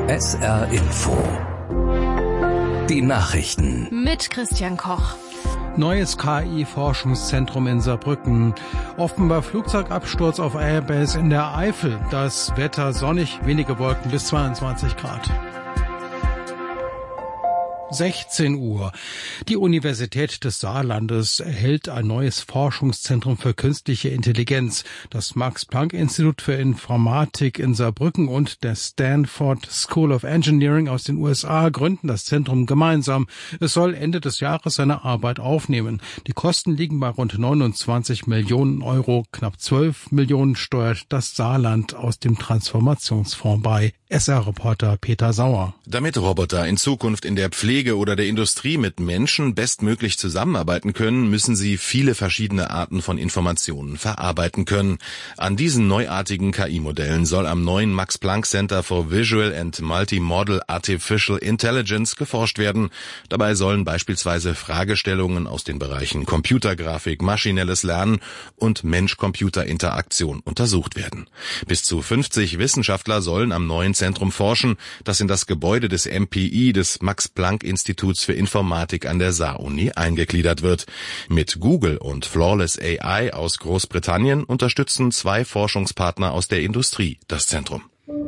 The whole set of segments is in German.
SR Info. Die Nachrichten. Mit Christian Koch. Neues KI-Forschungszentrum in Saarbrücken. Offenbar Flugzeugabsturz auf Airbase in der Eifel. Das Wetter sonnig, wenige Wolken bis 22 Grad. 16 Uhr. Die Universität des Saarlandes erhält ein neues Forschungszentrum für künstliche Intelligenz. Das Max-Planck-Institut für Informatik in Saarbrücken und der Stanford School of Engineering aus den USA gründen das Zentrum gemeinsam. Es soll Ende des Jahres seine Arbeit aufnehmen. Die Kosten liegen bei rund 29 Millionen Euro. Knapp 12 Millionen steuert das Saarland aus dem Transformationsfonds bei. SR-Reporter Peter Sauer. Damit Roboter in Zukunft in der Pflege oder der Industrie mit Menschen bestmöglich zusammenarbeiten können, müssen sie viele verschiedene Arten von Informationen verarbeiten können. An diesen neuartigen KI-Modellen soll am neuen Max Planck Center for Visual and Multimodal Artificial Intelligence geforscht werden. Dabei sollen beispielsweise Fragestellungen aus den Bereichen Computergrafik, maschinelles Lernen und Mensch-Computer-Interaktion untersucht werden. Bis zu 50 Wissenschaftler sollen am neuen Zentrum forschen, das in das Gebäude des MPI, des Max-Planck-Instituts für Informatik an der Saar-Uni, eingegliedert wird. Mit Google und Flawless AI aus Großbritannien unterstützen zwei Forschungspartner aus der Industrie das Zentrum.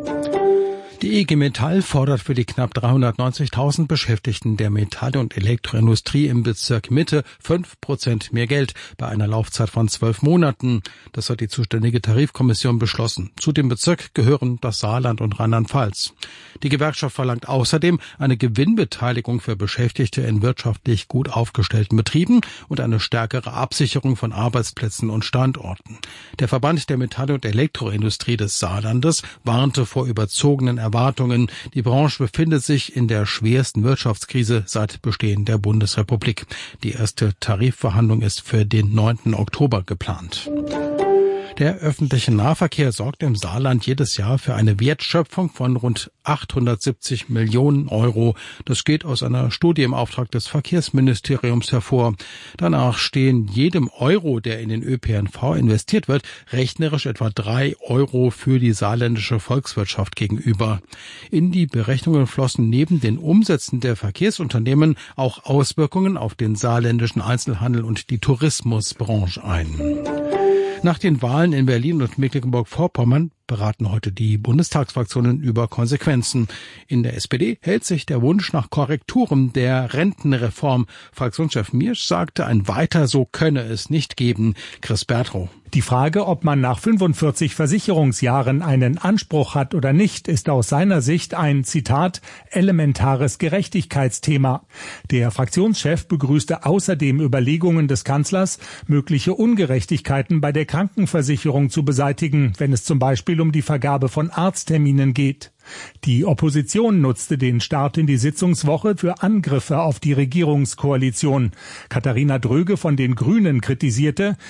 Die IG Metall fordert für die knapp 390.000 Beschäftigten der Metall- und Elektroindustrie im Bezirk Mitte 5% mehr Geld bei einer Laufzeit von 12 Monaten. Das hat die zuständige Tarifkommission beschlossen. Zu dem Bezirk gehören das Saarland und Rheinland-Pfalz. Die Gewerkschaft verlangt außerdem eine Gewinnbeteiligung für Beschäftigte in wirtschaftlich gut aufgestellten Betrieben und eine stärkere Absicherung von Arbeitsplätzen und Standorten. Der Verband der Metall- und Elektroindustrie des Saarlandes warnte vor überzogenen Erwartungen. Die Branche befindet sich in der schwersten Wirtschaftskrise seit Bestehen der Bundesrepublik. Die erste Tarifverhandlung ist für den 9. Oktober geplant. Der öffentliche Nahverkehr sorgt im Saarland jedes Jahr für eine Wertschöpfung von rund 870 Millionen Euro. Das geht aus einer Studie im Auftrag des Verkehrsministeriums hervor. Danach stehen jedem Euro, der in den ÖPNV investiert wird, rechnerisch etwa 3 Euro für die saarländische Volkswirtschaft gegenüber. In die Berechnungen flossen neben den Umsätzen der Verkehrsunternehmen auch Auswirkungen auf den saarländischen Einzelhandel und die Tourismusbranche ein. Nach den Wahlen in Berlin und Mecklenburg-Vorpommern beraten heute die Bundestagsfraktionen über Konsequenzen. In der SPD hält sich der Wunsch nach Korrekturen der Rentenreform. Fraktionschef Miersch sagte, ein Weiter so könne es nicht geben. Chris Bertrow. Die Frage, ob man nach 45 Versicherungsjahren einen Anspruch hat oder nicht, ist aus seiner Sicht ein, Zitat, elementares Gerechtigkeitsthema. Der Fraktionschef begrüßte außerdem Überlegungen des Kanzlers, mögliche Ungerechtigkeiten bei der Krankenversicherung zu beseitigen, wenn es zum Beispiel um die Vergabe von Arztterminen geht. Die Opposition nutzte den Start in die Sitzungswoche für Angriffe auf die Regierungskoalition. Katharina Dröge von den Grünen kritisierte,